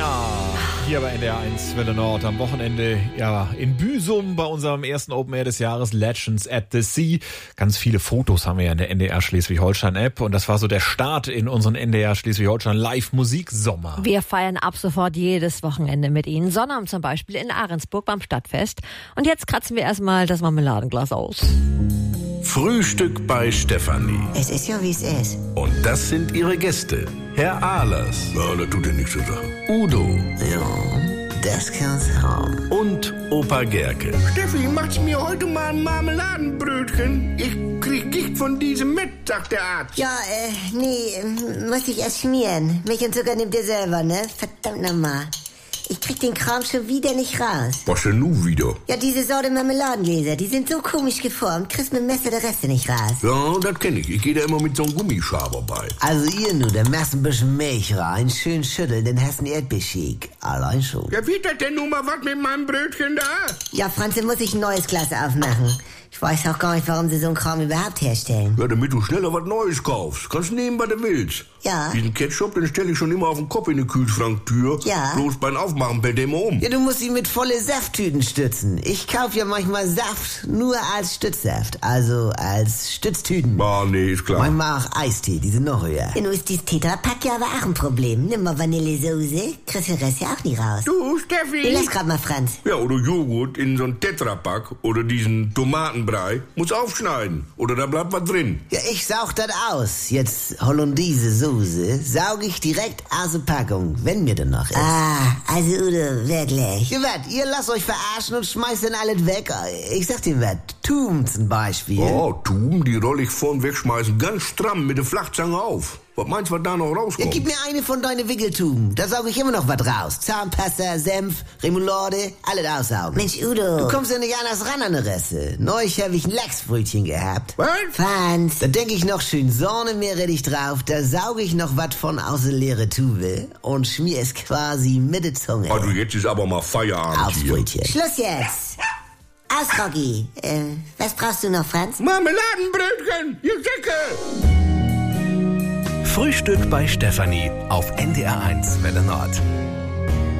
Sabrina, hier bei NDR 1 Welle Nord am Wochenende, ja, in Büsum bei unserem ersten Open Air des Jahres, Legends at the Sea. Ganz viele Fotos haben wir ja in der NDR Schleswig-Holstein App und das war so der Start in unseren NDR Schleswig-Holstein Live-Musiksommer. Wir feiern ab sofort jedes Wochenende mit Ihnen. Sonnabend zum Beispiel in Ahrensburg beim Stadtfest. Und jetzt kratzen wir erstmal das Marmeladenglas aus. Frühstück bei Stefanie. Es ist ja, wie es ist. Und das sind ihre Gäste. Herr Ahlers. Ja, das tut ja nichts zur Sache. Udo. Ja, das kann's haben. Und Opa Gerke. Steffi, macht's mir heute mal ein Marmeladenbrötchen? Ich krieg Gicht von diesem mit, sagt der Arzt. Ja, nee, muss ich erst schmieren. Milch und Zucker nimmt ihr selber, ne? Verdammt nochmal. Ich krieg den Kram schon wieder nicht raus. Was denn nun wieder? Ja, diese Sorte Marmeladengläser, die sind so komisch geformt, kriegst mit dem Messer der Reste nicht raus. Ja, das kenn ich. Ich gehe da immer mit so einem Gummischaber bei. Also ihr nur, da machst ein bisschen Milch rein, schön schütteln, dann hast du einen Erdbeershake. Allein schon. Ja, wie das denn nun mal was mit meinem Brötchen da? Ja, Franze, muss ich ein neues Glas aufmachen. Ich weiß auch gar nicht, warum sie so einen Kram überhaupt herstellen. Ja, damit du schneller was Neues kaufst. Kannst nehmen, was du willst. Ja. Diesen Ketchup, den stelle ich schon immer auf den Kopf in die Kühlschranktür. Ja. Bloß beim Aufmachen fällt der immer um. Ja, du musst ihn mit volle Safttüten stützen. Ich kauf ja manchmal Saft nur als Stützsaft, also als Stütztüten. Ah, nee, ist klar. Manchmal auch Eistee, die sind noch höher. Nun ist dieses Tetrapack ja aber auch ein Problem. Nimm mal Vanillesoße, kriegst den Rest ja auch nie raus. Du, Steffi. Lass grad mal, Franz. Ja, oder Joghurt in so ein Tetrapack oder diesen Tomatenbrei. Muss aufschneiden. Oder da bleibt was drin. Ja, ich saug das aus. Jetzt Hollandaise Soße saug ich direkt aus der Packung, wenn mir denn noch ist. Ah, also Udo, wirklich. Ja, wat, ihr lasst euch verarschen und schmeißt dann alles weg. Ich sag dir wat, Tum zum Beispiel. Oh, Tuben, die roll ich vorm Wegschmeißen ganz stramm mit der Flachzange auf. Was meinst du, was da noch Ja, rauskommt? gib mir eine von deinen Wickeltuben. Da saug ich immer noch was raus. Zahnpasta, Senf, Remoulade, alles aussaugen. Mensch, Udo. Du kommst ja nicht anders ran an die Reste. Neulich hab ich ein Lachsbrötchen gehabt. Was? Franz. Da denk ich noch schön Sahnemeerrettich drauf, da saug ich noch was von aus der leere Tube und schmier es quasi mit der Zunge Also jetzt ist aber mal Feierabend aufs hier. Brötchen. Schluss jetzt. Aus, Rocky. Was brauchst du noch, Franz? Marmeladenbrötchen, ihr Säcke! Frühstück bei Stefanie auf NDR 1 Welle Nord.